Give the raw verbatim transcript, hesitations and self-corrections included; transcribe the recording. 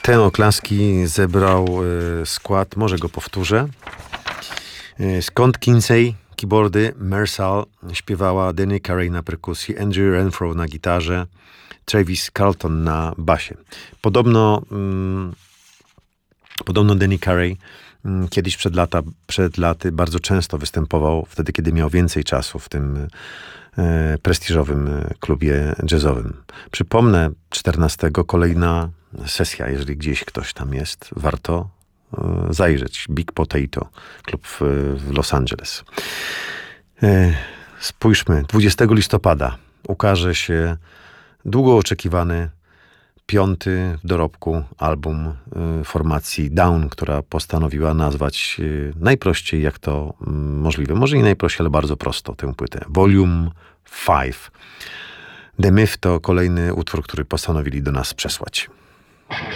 Ten oklaski zebrał y, skład, może go powtórzę. Y, Scott Kinsey, keyboardy, Mersal śpiewała, Danny Carey na perkusji, Andrew Renfro na gitarze, Travis Carlton na basie. Podobno, mm, podobno Danny Carey mm, kiedyś przed, lata, przed laty bardzo często występował, wtedy kiedy miał więcej czasu w tym e, prestiżowym klubie jazzowym. Przypomnę, czternastego kolejna sesja, jeżeli gdzieś ktoś tam jest, warto e, zajrzeć. Big Potato, klub w, w Los Angeles. E, spójrzmy, dwudziestego listopada ukaże się długo oczekiwany piąty w dorobku album y, formacji Down, która postanowiła nazwać y, najprościej jak to y, możliwe. Może nie najprościej, ale bardzo prosto tę płytę. Volume pięć. The Myth to kolejny utwór, który postanowili do nas przesłać.